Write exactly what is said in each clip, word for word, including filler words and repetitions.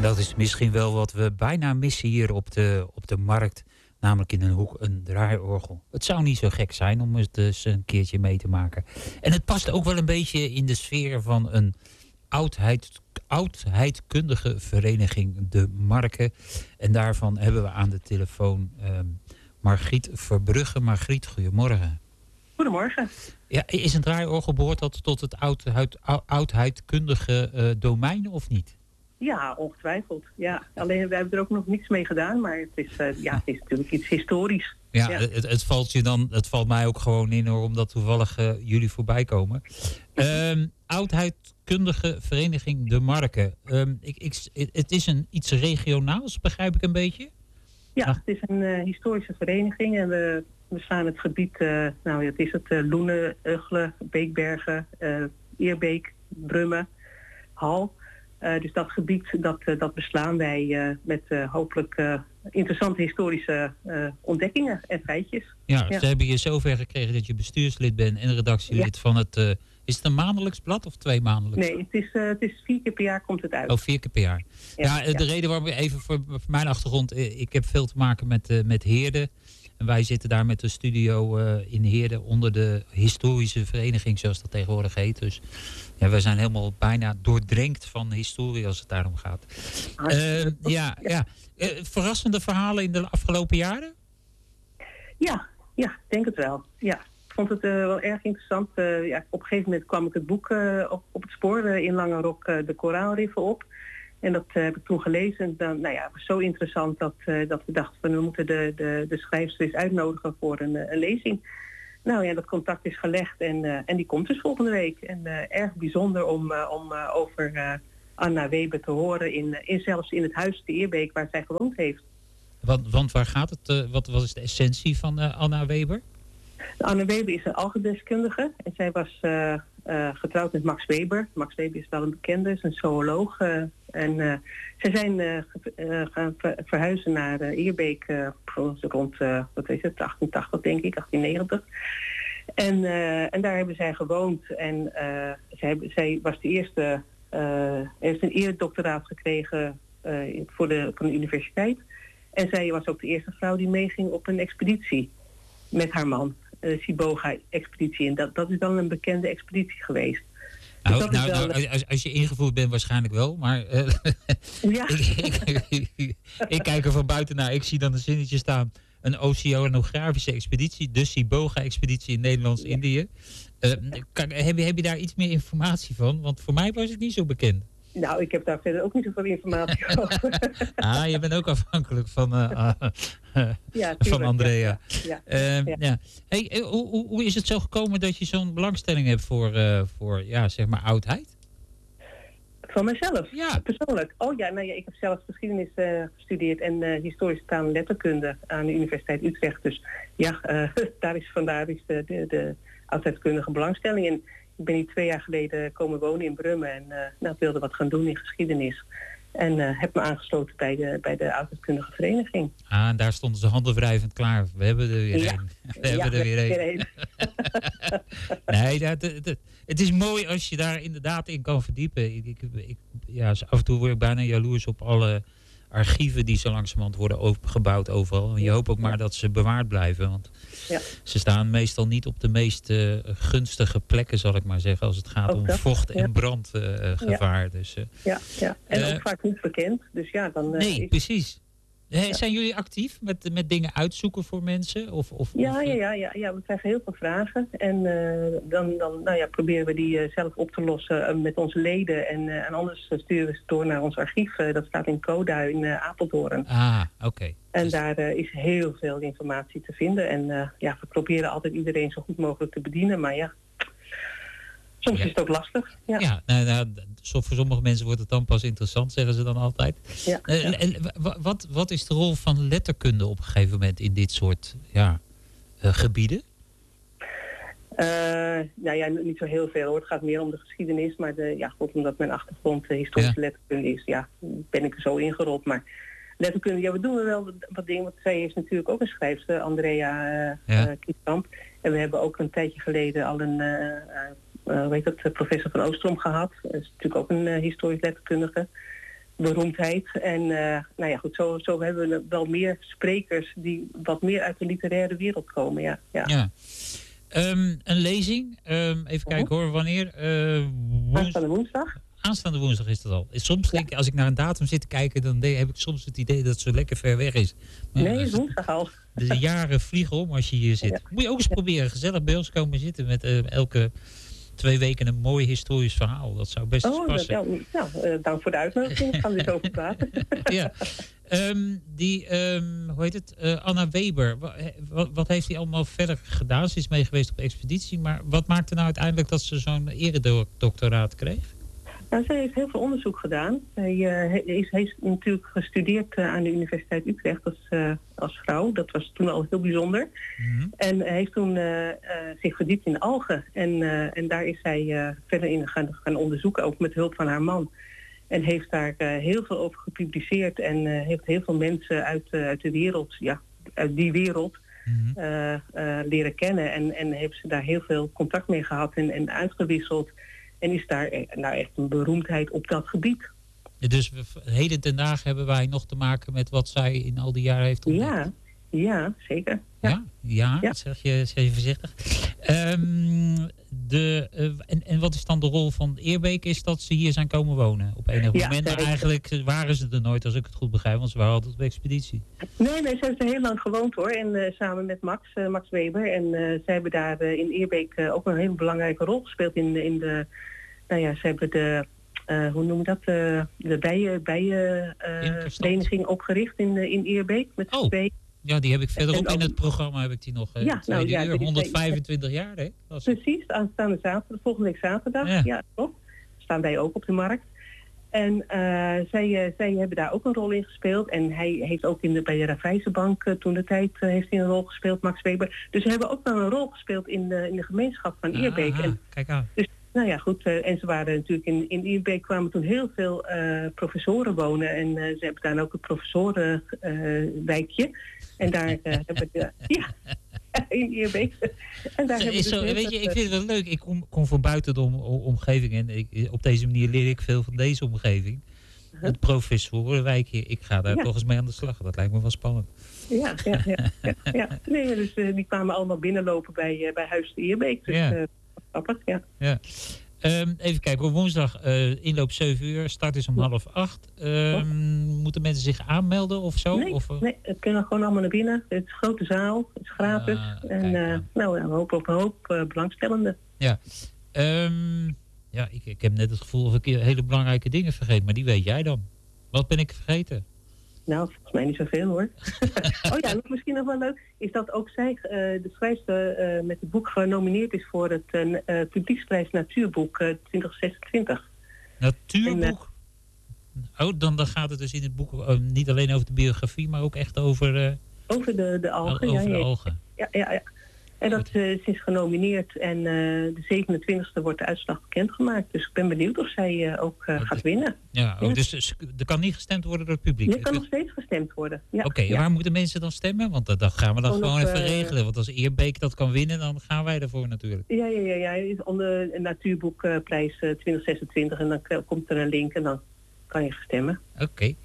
dat is misschien wel wat we bijna missen hier op de, op de markt. Namelijk in een hoek een draaiorgel. Het zou niet zo gek zijn om het dus een keertje mee te maken. En het past ook wel een beetje in de sfeer van een oudheid, oudheidkundige vereniging, de Marke. En daarvan hebben we aan de telefoon um, Margriet Verbrugge. Margriet, goedemorgen. Goedemorgen. Ja, is een draaiorgel, behoort dat tot het oudheid, oudheidkundige uh, domein of niet? Ja, ongetwijfeld. Ja. Alleen wij hebben er ook nog niets mee gedaan, maar het is, uh, ja, het is natuurlijk iets historisch. Ja, ja. Het, het valt je dan, het valt mij ook gewoon in hoor, omdat toevallig uh, jullie voorbij komen. Um, oudheidkundige vereniging De Marke. Um, ik, ik, het is een iets regionaals, begrijp ik een beetje? Ja, ah. Het is een uh, historische vereniging en we, we slaan het gebied, uh, nou het is het uh, Loenen, Uggelen, Beekbergen, uh, Eerbeek, Brummen, Hal. Uh, dus dat gebied, dat, uh, dat beslaan wij uh, met uh, hopelijk uh, interessante historische uh, ontdekkingen en feitjes. Ja, ja, ze hebben je zover gekregen dat je bestuurslid bent en redactielid ja. van het... Uh, is het een maandelijks blad of twee maandelijks? Nee, het is, uh, het is vier keer per jaar komt het uit. Oh, vier keer per jaar. Ja, ja de ja. reden waarom we even voor, voor mijn achtergrond... Ik heb veel te maken met, uh, met Heerde. En wij zitten daar met de studio uh, in Heerde onder de historische vereniging, zoals dat tegenwoordig heet. Dus ja, wij zijn helemaal bijna doordrenkt van historie als het daarom gaat. Uh, ja, ja. Uh, verrassende verhalen in de afgelopen jaren? Ja, ja, ik denk het wel. Ja. Ik vond het uh, wel erg interessant. Uh, ja, op een gegeven moment kwam ik het boek uh, op, op het spoor uh, in Langerok, uh, de Koraalriffen op. En dat uh, heb ik toen gelezen. En dan, nou ja, het was zo interessant dat, uh, dat we dachten van we moeten de, de, de schrijfster eens uitnodigen voor een, een lezing. Nou ja, dat contact is gelegd en, uh, en die komt dus volgende week. En uh, erg bijzonder om, uh, om uh, over uh, Anna Weber te horen, in, in, zelfs in het huis te Eerbeek waar zij gewoond heeft. Want, want waar gaat het? Uh, wat, wat is de essentie van uh, Anna Weber? Anne Weber is een algendeskundige en zij was uh, uh, getrouwd met Max Weber. Max Weber is wel een bekende, is een zooloog. Uh, en uh, zij zijn uh, uh, gaan ver- verhuizen naar uh, Eerbeek uh, rond, uh, wat is het, achtentachtig denk ik, achttien negentig. En, uh, en daar hebben zij gewoond en uh, zij, zij was de eerste, uh, heeft een eredoctoraat gekregen uh, voor de, van de universiteit. En zij was ook de eerste vrouw die meeging op een expeditie met haar man. Uh, Siboga-expeditie. En dat, dat is dan een bekende expeditie geweest. Nou, dus nou, wel... nou als, als je ingevoerd bent waarschijnlijk wel, maar uh, ja. ik, ik, ik, ik kijk er van buiten naar. Ik zie dan een zinnetje staan. Een oceanografische expeditie, de Siboga-expeditie in Nederlands-Indië. Uh, kan, heb, je, heb je daar iets meer informatie van? Want voor mij was het niet zo bekend. Nou, ik heb daar verder ook niet zoveel informatie over. Ah, je bent ook afhankelijk van, uh, uh, uh, ja, van Andrea. Ja, ja, uh, ja. Ja. Hey, hoe, hoe, hoe is het zo gekomen dat je zo'n belangstelling hebt voor, uh, voor ja, zeg maar oudheid? Van mezelf? Ja. Persoonlijk? Oh ja, nou ja, ik heb zelf geschiedenis uh, gestudeerd en uh, historische taal en letterkunde aan de Universiteit Utrecht. Dus ja, uh, daar is vandaar is de, de, de oudheidkundige belangstelling. En ik ben hier twee jaar geleden komen wonen in Brummen en uh, nou, wilde wat gaan doen in geschiedenis. En uh, heb me aangesloten bij de, bij de oudheidkundige vereniging. Ah, en daar stonden ze handenwrijvend klaar. We hebben er weer ja. een. We ja, hebben er weer weer een. Nee, dat, dat, het is mooi als je daar inderdaad in kan verdiepen. Ik, ik, ik, ja, af en toe word ik bijna jaloers op alle archieven die zo langzamerhand worden opgebouwd overal. En je hoopt ook maar dat ze bewaard blijven. Want ja. ze staan meestal niet op de meest uh, gunstige plekken, zal ik maar zeggen, als het gaat ook om dat, vocht- en ja. brandgevaar. Uh, ja. Dus, uh, ja, ja, en uh, ook vaak niet bekend. Dus ja, dan, uh, nee, is... precies. He, ja. Zijn jullie actief met, met dingen uitzoeken voor mensen? Of, of, ja, of, ja, ja, ja, ja, we krijgen heel veel vragen. En uh, dan, dan nou ja, proberen we die uh, zelf op te lossen uh, met onze leden. En, uh, en anders uh, sturen we ze door naar ons archief. Uh, dat staat in Coda in uh, Apeldoorn. Ah, oké. Okay. En dus... daar uh, is heel veel informatie te vinden. En uh, ja, we proberen altijd iedereen zo goed mogelijk te bedienen. Maar ja, soms ja. is het ook lastig. Ja, ja nou, nou, voor sommige mensen wordt het dan pas interessant, zeggen ze dan altijd. Ja, uh, ja. En wat, wat is de rol van letterkunde op een gegeven moment in dit soort ja, uh, gebieden? Uh, nou ja, niet zo heel veel hoor. Het gaat meer om de geschiedenis. Maar de, ja, goed, omdat mijn achtergrond uh, historische ja. letterkunde is, ja, ben ik er zo ingerold. Maar letterkunde, ja, we doen wel wat dingen. Want zij is natuurlijk ook een schrijfster, Andrea uh, ja. uh, Kieskamp. En we hebben ook een tijdje geleden al een... Uh, uh, Uh, weet het, professor van Oostrom gehad. Dat is natuurlijk ook een uh, historisch letterkundige. beroemdheid. En uh, nou ja, goed, zo, zo hebben we wel meer sprekers die wat meer uit de literaire wereld komen. Ja. ja. ja. Um, een lezing, um, even kijken hoor, wanneer? Uh, woens... Aanstaande woensdag. Aanstaande woensdag is dat al. Soms denk ik, als ik naar een datum zit te kijken, dan heb ik soms het idee dat het zo lekker ver weg is. Maar, nee, het is woensdag al. De jaren vliegen om als je hier zit. Ja. Moet je ook eens proberen, gezellig bij ons komen zitten met uh, elke twee weken een mooi historisch verhaal. Dat zou best oh, passen. Dat, ja, nou, uh, dank voor de uitnodiging. We gaan er over praten. ja. Um, die, um, hoe heet het? Uh, Anna Weber. Wat, wat heeft hij allemaal verder gedaan? Ze is mee geweest op expeditie. Maar wat maakte nou uiteindelijk dat ze zo'n eredoctoraat kreeg? Nou, zij heeft heel veel onderzoek gedaan. Zij uh, is, heeft natuurlijk gestudeerd uh, aan de Universiteit Utrecht als, uh, als vrouw. Dat was toen al heel bijzonder. Mm-hmm. En uh, heeft toen uh, uh, zich verdiept in algen. En, uh, en daar is zij uh, verder in gaan, gaan onderzoeken, ook met hulp van haar man. En heeft daar uh, heel veel over gepubliceerd. En uh, heeft heel veel mensen uit, uh, uit de wereld, ja, uit die wereld, mm-hmm. uh, uh, leren kennen. En, en heeft ze daar heel veel contact mee gehad en, en uitgewisseld. En is daar nou echt een beroemdheid op dat gebied. Ja, dus we, heden ten dagen hebben wij nog te maken met wat zij in al die jaren heeft ontdekt. Ja, ja zeker. Ja, ja, ja, ja. Zeg, je, zeg je voorzichtig. Um, de, uh, en, en wat is dan de rol van Eerbeek? Is dat ze hier zijn komen wonen op enig ja, moment? Maar eigenlijk waren ze er nooit, als ik het goed begrijp, want ze waren altijd op expeditie. Nee, nee, ze hebben er heel lang gewoond hoor. En uh, samen met Max, uh, Max Weber. En uh, zij hebben daar uh, in Eerbeek uh, ook een hele belangrijke rol gespeeld in de... In de nou ja, ze hebben de... Uh, hoe noem je dat? Uh, de bijen, bijen uh, vereniging opgericht in, uh, in Eerbeek. Met oh. twee. Ja, die heb ik verderop in het programma, heb ik die nog. Uh, ja, nou, ja, uur, honderdvijfentwintig jaar, hè? Precies, aanstaande zaterdag, volgende week zaterdag. Ja, ja toch? Staan wij ook op de markt. En uh, zij, uh, zij hebben daar ook een rol in gespeeld. En hij heeft ook in de, bij de Raiffeisenbank uh, toen de tijd uh, heeft hij een rol gespeeld, Max Weber. Dus ze hebben ook wel een rol gespeeld in de, in de gemeenschap van Eerbeek. Aha, en, kijk aan. Dus, nou ja, goed. Uh, en ze waren natuurlijk in, in Eerbeek kwamen toen heel veel uh, professoren wonen. En uh, ze hebben daar ook een professorenwijkje. Uh, en daar uh, heb ik... Uh, ja, in Eerbeek. En daar hebben is zo, dus weet je, ik vind het wel leuk. Ik kom, kom van buiten de om, omgeving. En ik, op deze manier leer ik veel van deze omgeving. Uh-huh. Het professorenwijkje. Ik ga daar ja. toch eens mee aan de slag. Dat lijkt me wel spannend. Ja, ja, ja. ja, ja. Nee, dus uh, die kwamen allemaal binnenlopen bij, uh, bij Huis de Eerbeek. Dus, ja. Uh, grappig, ja. ja. Um, even kijken, op woensdag uh, inloop zeven uur, start is om half acht. Um, moeten mensen zich aanmelden of zo? Nee, of, uh... nee, het kunnen gewoon allemaal naar binnen. Het is een grote zaal, het is gratis. Ah, en uh, ja. nou, ja, we hopen op een hoop uh, belangstellenden. Ja, um, ja ik, ik heb net het gevoel of ik hele belangrijke dingen vergeet, maar die weet jij dan. Wat ben ik vergeten? Nou, volgens mij niet zoveel hoor. oh ja, nog misschien nog wel leuk is dat ook zij, uh, de schrijfster uh, met het boek genomineerd is voor het uh, uh, Publieksprijs Natuurboek uh, twintig zesentwintig. Natuurboek? En, uh, oh, dan, dan gaat het dus in het boek uh, niet alleen over de biografie, maar ook echt over... Uh, over de, de algen. Over ja, de algen. Ja, ja, ja. En dat uh, is genomineerd en uh, de zevenentwintigste wordt de uitslag bekendgemaakt. Dus ik ben benieuwd of zij uh, ook uh, gaat winnen. Ja, ook, ja. Dus, dus er kan niet gestemd worden door het publiek? Er kan nog steeds gestemd worden. Ja. Oké, okay, ja. Waar moeten mensen dan stemmen? Want dat, dat gaan we dan gewoon, gewoon even uh, regelen. Want als Eerbeek dat kan winnen, dan gaan wij ervoor natuurlijk. Ja, ja, ja, ja. Het is onder de Natuurboekprijs uh, twintig zesentwintig en dan uh, komt er een link en dan kan je stemmen. Oké. Okay.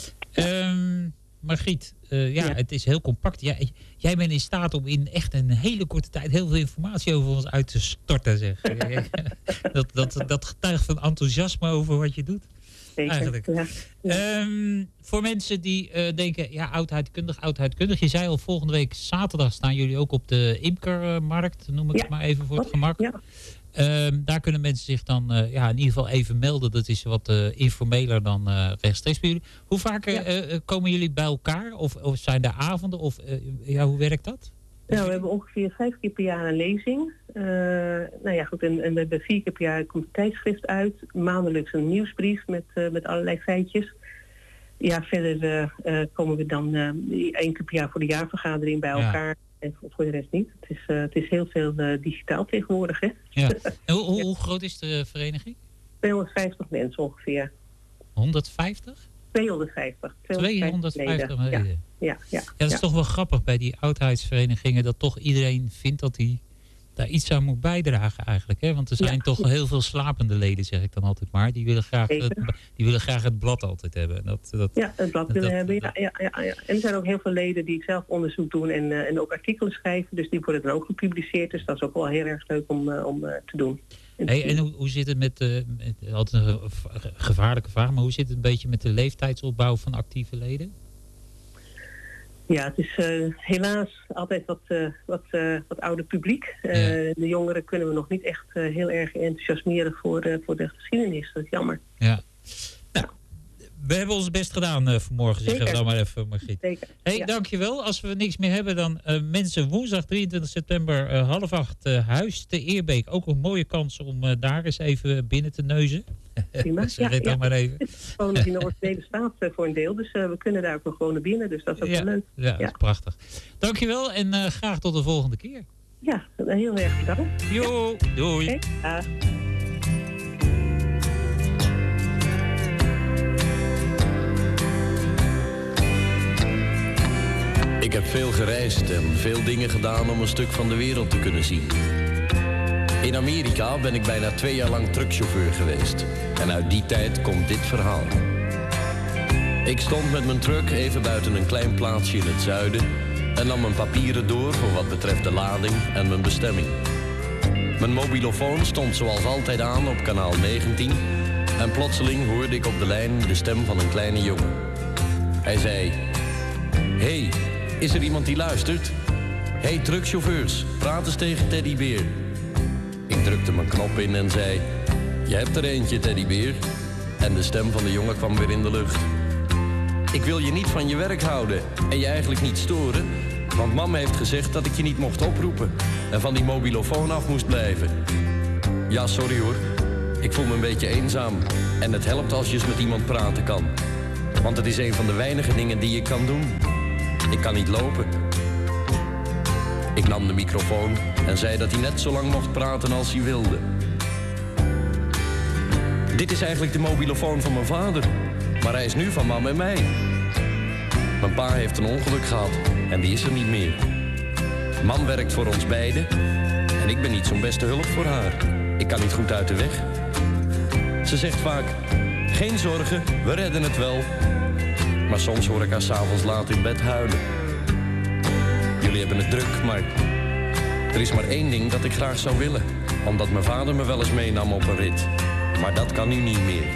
Um, Margriet, uh, ja, ja, het is heel compact. Ja, jij bent in staat om in echt een hele korte tijd heel veel informatie over ons uit te storten, zeg. dat, dat, dat getuigt van enthousiasme over wat je doet. Zeker, eigenlijk. Ja. Ja. Um, voor mensen die uh, denken, ja, oudheidkundig, oudheidkundig. Je zei al, volgende week zaterdag staan jullie ook op de imkermarkt, noem ik ja. het maar even voor het gemak. Ja. Um, daar kunnen mensen zich dan uh, ja, in ieder geval even melden. Dat is wat uh, informeler dan uh, rechtstreeks bij jullie. Hoe vaak uh, ja. uh, komen jullie bij elkaar? Of, of zijn er avonden? Of uh, ja, hoe werkt dat? Nou, we hebben ongeveer vijf keer per jaar een lezing. Uh, nou ja, goed, en, en we hebben vier keer per jaar komt een tijdschrift uit. Maandelijks een nieuwsbrief met, uh, met allerlei feitjes. Ja, verder uh, uh, komen we dan uh, één keer per jaar voor de jaarvergadering bij elkaar. Ja. En voor de rest niet. Het is, uh, het is heel veel uh, digitaal tegenwoordig, hè? Ja. En hoe, hoe, hoe groot is de vereniging? tweehonderdvijftig mensen ongeveer. honderdvijftig? tweehonderdvijftig. tweehonderdvijftig leden. Ja, ja, ja, ja, dat is ja. toch wel grappig bij die oudheidsverenigingen, dat toch iedereen vindt dat die daar iets aan moet bijdragen eigenlijk. Hè? Want er zijn ja. toch heel veel slapende leden, zeg ik dan altijd maar. Die willen graag, het, die willen graag het blad altijd hebben. Dat, dat, ja, het blad willen dat, hebben. Ja, ja, ja, ja. En er zijn ook heel veel leden die zelf onderzoek doen en, uh, en ook artikelen schrijven. Dus die worden dan ook gepubliceerd. Dus dat is ook wel heel erg leuk om, uh, om uh, te doen. Hey, en hoe, hoe zit het met, uh, met, altijd een gevaarlijke vraag, maar hoe zit het een beetje met de leeftijdsopbouw van actieve leden? Ja, het is uh, helaas altijd wat, uh, wat, uh, wat ouder publiek. Uh, ja. De jongeren kunnen we nog niet echt uh, heel erg enthousiasmeren voor, uh, voor de geschiedenis. Dat is jammer. Ja. Nou, we hebben ons best gedaan uh, vanmorgen, zeggen we dan maar even, Margriet. Zeker. Hey, ja. Dankjewel. Als we niks meer hebben, dan uh, mensen woensdag drieëntwintig september uh, half acht uh, Huis te Eerbeek. Ook een mooie kans om uh, daar eens even binnen te neuzen. Prima. zeg ja, het dan ja. maar even. Het is gewoon in de originele staat uh, voor een deel. Dus uh, we kunnen daar ook nog gewoon naar binnen. Dus dat is ook ja, wel leuk. Ja, dat ja. is prachtig. Dankjewel en uh, graag tot de volgende keer. Ja, heel erg bedankt. Jo, ja. Doei. Okay. Uh. Ik heb veel gereisd en veel dingen gedaan om een stuk van de wereld te kunnen zien. In Amerika ben ik bijna twee jaar lang truckchauffeur geweest. En uit die tijd komt dit verhaal. Ik stond met mijn truck even buiten een klein plaatsje in het zuiden en nam mijn papieren door voor wat betreft de lading en mijn bestemming. Mijn mobilofoon stond zoals altijd aan op kanaal negentien en plotseling hoorde ik op de lijn de stem van een kleine jongen. Hij zei: "Hey, is er iemand die luistert? Hey truckchauffeurs, praat eens tegen Teddybeer." Ik drukte mijn knop in en zei: "Je hebt er eentje, Teddybeer." En de stem van de jongen kwam weer in de lucht. "Ik wil je niet van je werk houden en je eigenlijk niet storen, want mam heeft gezegd dat ik je niet mocht oproepen en van die mobilofoon af moest blijven." "Ja, sorry hoor. Ik voel me een beetje eenzaam en het helpt als je eens met iemand praten kan. Want het is een van de weinige dingen die ik kan doen. Ik kan niet lopen." Ik nam de microfoon en zei dat hij net zo lang mocht praten als hij wilde. "Dit is eigenlijk de mobilofoon van mijn vader, maar hij is nu van mam en mij. Mijn pa heeft een ongeluk gehad en die is er niet meer. Mam werkt voor ons beiden en ik ben niet zo'n beste hulp voor haar. Ik kan niet goed uit de weg. Ze zegt vaak: geen zorgen, we redden het wel. Maar soms hoor ik haar 's avonds laat in bed huilen. Jullie hebben het druk, maar er is maar één ding dat ik graag zou willen. Omdat mijn vader me wel eens meenam op een rit. Maar dat kan nu niet meer."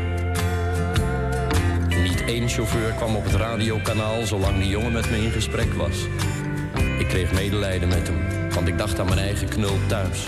Niet één chauffeur kwam op het radiokanaal zolang die jongen met me in gesprek was. Ik kreeg medelijden met hem, want ik dacht aan mijn eigen knul thuis.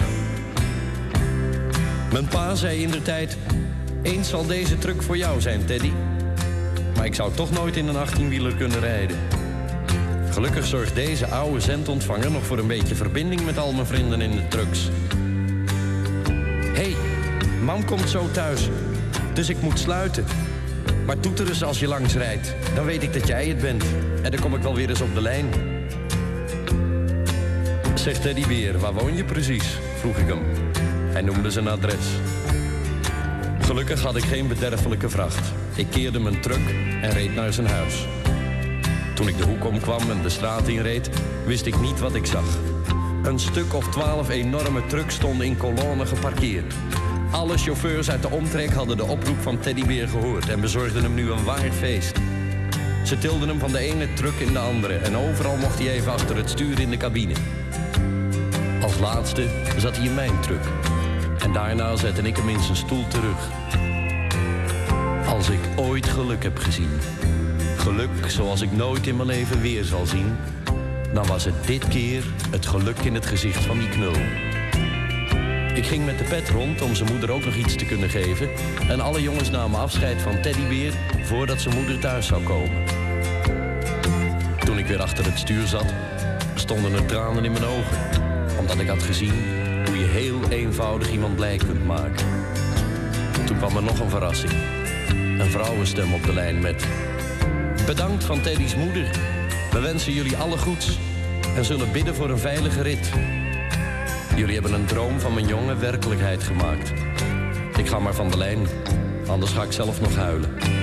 Mijn pa zei indertijd: "Eens zal deze truck voor jou zijn, Teddy." Maar ik zou toch nooit in een achttienwieler kunnen rijden. Gelukkig zorgt deze oude zendontvanger nog voor een beetje verbinding met al mijn vrienden in de trucks. "Hé, hey, mam komt zo thuis, dus ik moet sluiten. Maar toeter eens als je langs rijdt, dan weet ik dat jij het bent. En dan kom ik wel weer eens op de lijn." "Zegt Teddybeer, waar woon je precies?" vroeg ik hem. Hij noemde zijn adres. Gelukkig had ik geen bederfelijke vracht. Ik keerde mijn truck en reed naar zijn huis. Toen ik de hoek omkwam en de straat inreed, wist ik niet wat ik zag. Een stuk of twaalf enorme trucks stonden in kolonnen geparkeerd. Alle chauffeurs uit de omtrek hadden de oproep van Teddybeer gehoord en bezorgden hem nu een waar feest. Ze tilden hem van de ene truck in de andere en overal mocht hij even achter het stuur in de cabine. Als laatste zat hij in mijn truck. En daarna zette ik hem in zijn stoel terug. Als ik ooit geluk heb gezien, geluk zoals ik nooit in mijn leven weer zal zien, dan was het dit keer het geluk in het gezicht van die knul. Ik ging met de pet rond om zijn moeder ook nog iets te kunnen geven. En alle jongens namen afscheid van Teddybeer voordat zijn moeder thuis zou komen. Toen ik weer achter het stuur zat, stonden er tranen in mijn ogen. Omdat ik had gezien hoe je heel eenvoudig iemand blij kunt maken. Toen kwam er nog een verrassing. Een vrouwenstem op de lijn met: "Bedankt van Teddy's moeder. We wensen jullie alle goeds en zullen bidden voor een veilige rit. Jullie hebben een droom van mijn jongen werkelijkheid gemaakt. Ik ga maar van de lijn, anders ga ik zelf nog huilen."